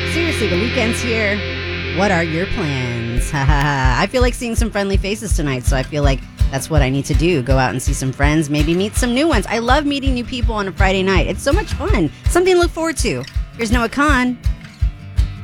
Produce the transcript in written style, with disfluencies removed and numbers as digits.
Seriously, the weekend's here. What are your plans? I feel like seeing some friendly faces tonight, so I feel like that's what I need to do. Go out and see some friends, maybe meet some new ones. I love meeting new people on a Friday night. It's so much fun. Something to look forward to. Here's Noah Khan.